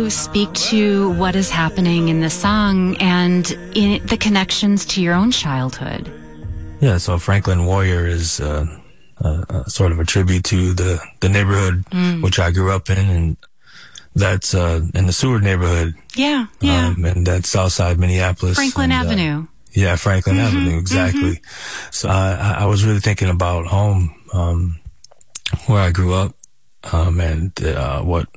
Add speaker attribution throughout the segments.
Speaker 1: you speak to what is happening in the song and in the connections to your own childhood?
Speaker 2: Yeah, so Franklin Warrior is sort of a tribute to the neighborhood which I grew up in, and that's in the Seward neighborhood.
Speaker 1: Yeah.
Speaker 2: And that's Southside Minneapolis.
Speaker 1: Franklin Avenue.
Speaker 2: Yeah, Franklin Avenue, exactly. So I was really thinking about home, where I grew up, and what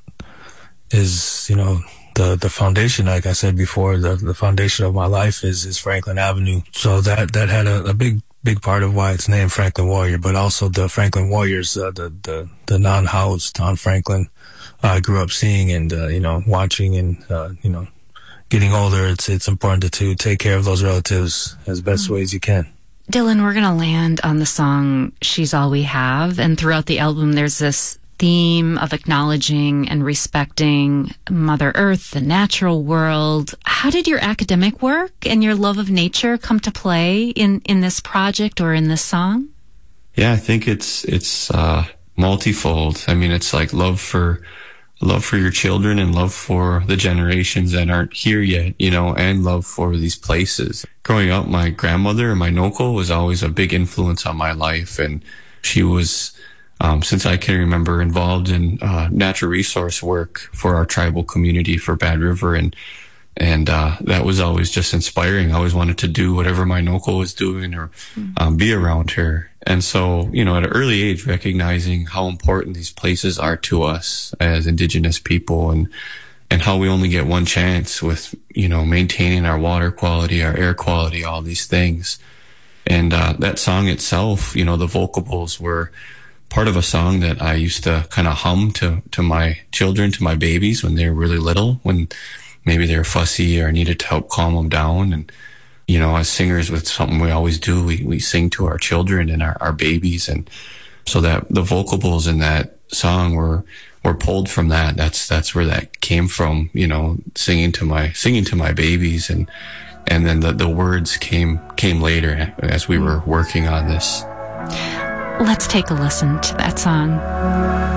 Speaker 2: is, the foundation, like I said before, the foundation of my life is Franklin Avenue. So that had a big part of why it's named Franklin Warrior, but also the Franklin Warriors, the non-housed on Franklin, I grew up seeing and, watching and, getting older. It's important to take care of those relatives as best ways you can.
Speaker 1: Dylan, we're going to land on the song She's All We Have. And throughout the album, there's this theme of acknowledging and respecting Mother Earth, the natural world. How did your academic work and your love of nature come to play in this project or in this song?
Speaker 3: Yeah, I think it's multifold. I mean, it's like love for your children and love for the generations that aren't here yet, and love for these places. Growing up, my grandmother, my Noko, was always a big influence on my life. And she was, since I can remember, involved in natural resource work for our tribal community for Bad River. And that was always just inspiring. I always wanted to do whatever my Noko was doing or be around her. And so, at an early age, recognizing how important these places are to us as Indigenous people and how we only get one chance with, maintaining our water quality, our air quality, all these things. And that song itself, the vocables were part of a song that I used to kind of hum to my children, to my babies when they were really little, when maybe they were fussy or needed to help calm them down. And as singers, with something we always do, we sing to our children and our babies. And so that the vocables in that song were pulled from that. That's where that came from, singing to my babies. And then the words came later as we were working on this.
Speaker 1: Let's take a listen to that song.